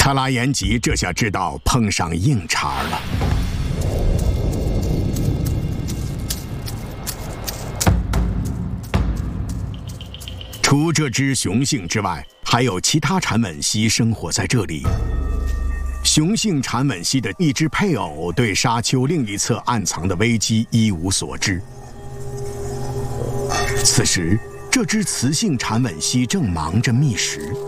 特拉延吉这下知道碰上硬茬了。除这只雄性之外，还有其他蝉吻蜥生活在这里。雄性蝉吻蜥的一只配偶对沙丘另一侧暗藏的危机一无所知。此时，这只雌性蝉吻蜥正忙着觅食。